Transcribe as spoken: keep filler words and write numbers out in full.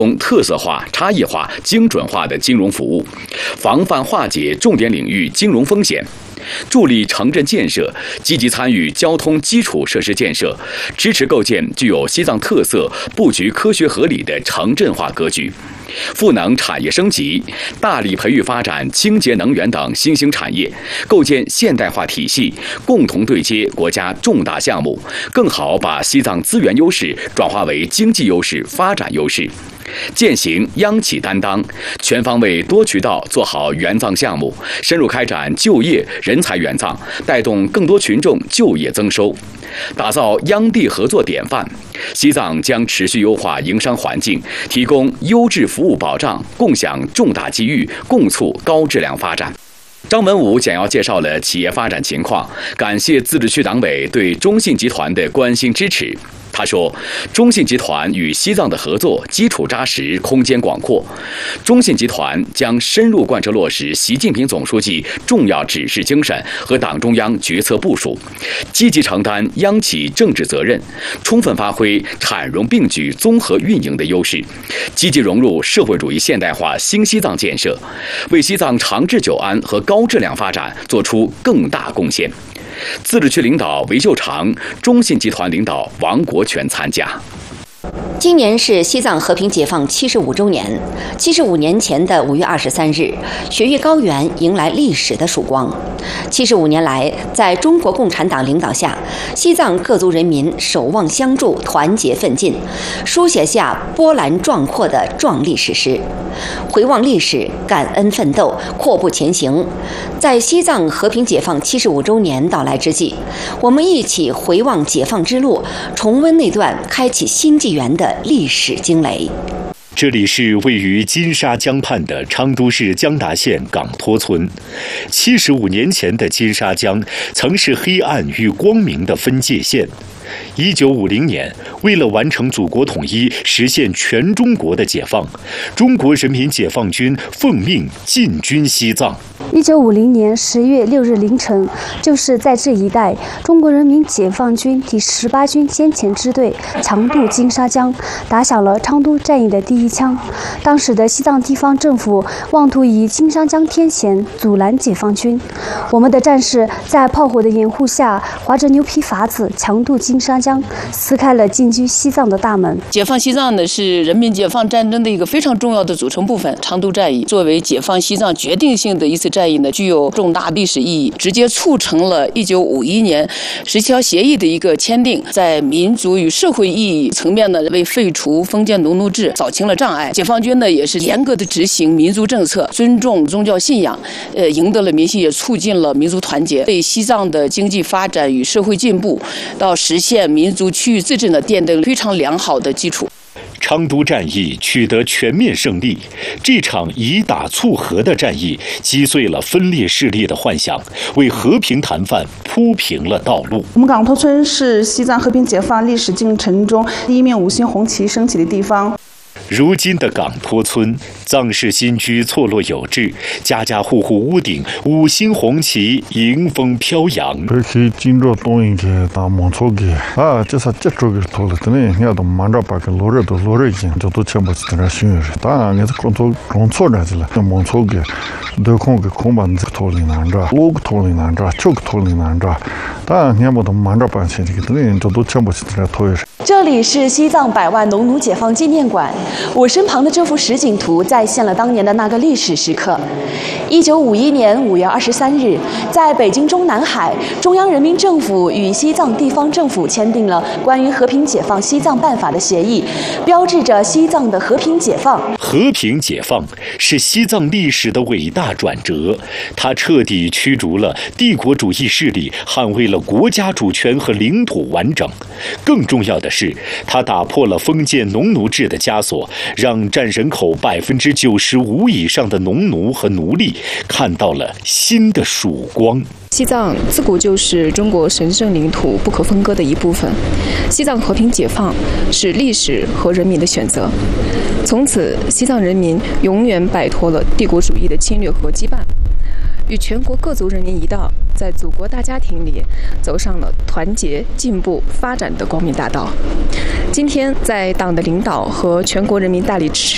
供特色化、差异化、精准化的金融服务，防范化解重点领域金融风险，助力城镇建设，积极参与交通基础设施建设，支持构建具有西藏特色、布局科学合理的城镇化格局。赋能产业升级，大力培育发展清洁能源等新兴产业，构建现代化体系，共同对接国家重大项目，更好把西藏资源优势转化为经济优势、发展优势。践行央企担当，全方位多渠道做好援藏项目，深入开展就业人才援藏，带动更多群众就业增收，打造央地合作典范。西藏将持续优化营商环境，提供优质服务保障，共享重大机遇，共促高质量发展。张文武简要介绍了企业发展情况，感谢自治区党委对中信集团的关心支持。他说，中信集团与西藏的合作基础扎实，空间广阔。中信集团将深入贯彻落实习近平总书记重要指示精神和党中央决策部署，积极承担央企政治责任，充分发挥产融并举综合运营的优势，积极融入社会主义现代化新西藏建设，为西藏长治久安和高质量发展做出更大贡献。自治区领导韦秀长，中信集团领导王国全参加。 今年是西藏和平解放七十五周年。七十五年前的五月二十三日，雪域高原迎来历史的曙光。七十五年来，在中国共产党领导下，西藏各族人民守望相助、团结奋进，书写下波澜壮阔的壮丽史诗。回望历史，感恩奋斗，阔步前行。在西藏和平解放七十五周年到来之际，我们一起回望解放之路，重温那段开启新纪元的历史惊雷。 这里是位于金沙江畔的昌都市江达县岗托村。七十五年前的金沙江曾是黑暗与光明的分界线。一九五零年，为了完成祖国统一，实现全中国的解放，中国人民解放军奉命进军西藏。 一九五零年十月六日凌晨，就是在这一带，中国人民解放军第十八军先遣支队强渡金沙江，打响了昌都战役的第一枪。当时的西藏地方政府妄图以金沙江天险阻拦解放军，我们的战士在炮火的掩护下，划着牛皮筏子强渡金沙江，撕开了进军西藏的大门。 解放西藏呢，是人民解放战争的一个非常重要的组成部分。昌都战役作为解放西藏决定性的一次战役呢，具有重大历史意义，直接促成了一九五一年十七条协议的一个签订，在民族与社会意义层面呢，为废除封建农奴制扫清了障碍。解放军呢，也是严格的执行民族政策，尊重宗教信仰，呃，赢得了民心，也促进了民族团结，对西藏的经济发展与社会进步到实现民族区域自治呢，奠定了非常良好的基础。 昌都战役取得全面胜利，这场以打促和的战役击碎了分裂势力的幻想，为和平谈判铺平了道路。 我们岗托村是西藏和平解放历史进程中第一面五星红旗升起的地方。 如今的岗托村，藏式新居错落有致，家家户户屋顶五星红旗迎风飘扬。 这是金朝东营的大芒草给啊，这是这周给拖了的呢，你要都马上把个落热都落热进，这都全部是在新月。当然，你这工作工错着去了，这芒草给都空给空把这个拖里难着，路个拖里难着，这个拖里难着。当然，你不都马上把这个的呢，这都全部是在拖着。 这里是西藏百万农奴解放纪念馆。我身旁的这幅实景图再现了当年的那个历史时刻。一九五一年五月二十三日，在北京中南海，中央人民政府与西藏地方政府签订了关于和平解放西藏办法的协议，标志着西藏的和平解放。 和平解放是西藏历史的伟大转折，它彻底驱逐了帝国主义势力，捍卫了国家主权和领土完整。更重要的是，它打破了封建农奴制的枷锁，让占人口百分之九十五以上的农奴和奴隶看到了新的曙光。 西藏自古就是中国神圣领土不可分割的一部分，西藏和平解放是历史和人民的选择。从此，西藏人民永远摆脱了帝国主义的侵略和羁绊，与全国各族人民一道，在祖国大家庭里走上了团结、进步、发展的光明大道。今天，在党的领导和全国人民大力支